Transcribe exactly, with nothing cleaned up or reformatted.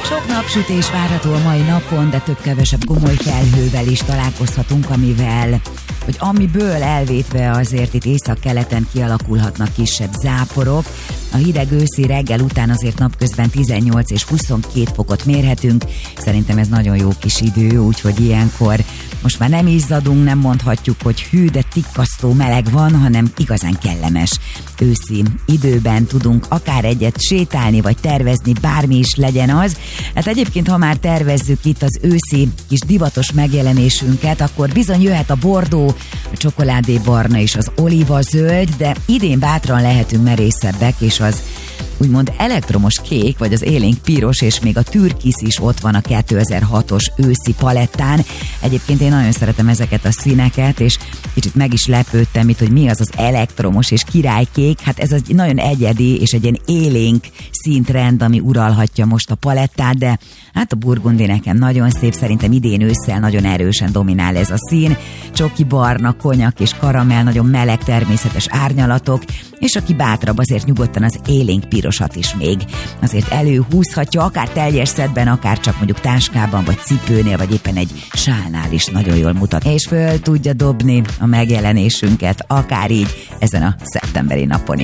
Sok napsütés várható a mai napon, de több-kevesebb gomoly felhővel is találkozhatunk, amivel, vagy amiből elvétve azért itt északkeleten kialakulhatnak kisebb záporok. A hideg őszi reggel után azért napközben tizennyolc és huszonkét fokot mérhetünk. Szerintem ez nagyon jó kis idő, úgyhogy ilyenkor most már nem izzadunk, nem mondhatjuk, hogy hű, de tikkasztó meleg van, hanem igazán kellemes őszi időben tudunk akár egyet sétálni, vagy tervezni, bármi is legyen az. Hát egyébként, ha már tervezzük itt az őszi kis divatos megjelenésünket, akkor bizony jöhet a bordó, a csokoládébarna és az olívazöld, de idén bátran lehetünk merészebbek, és az úgymond elektromos kék, vagy az élénk piros, és még a türkisz is ott van a kétezer-hatos őszi palettán. Egyébként én nagyon szeretem ezeket a színeket, és kicsit meg is lepődtem itt, hogy mi az az elektromos és királykék. Hát ez egy nagyon egyedi és egy ilyen élénk színtrend, ami uralhatja most a palettát, de hát a burgundi nekem nagyon szép, szerintem idén ősszel nagyon erősen dominál ez a szín. Csoki barna, konyak és karamell, nagyon meleg természetes árnyalatok, és aki bátrabb, azért nyugodtan az élénk pirosat is még azért előhúzhatja, akár teljes szedben, akár csak mondjuk táskában, vagy cipőnél, vagy éppen egy sálnál is nagyon jól mutat. És föl tudja dobni a megjelenésünket, akár így ezen a szeptemberi napon.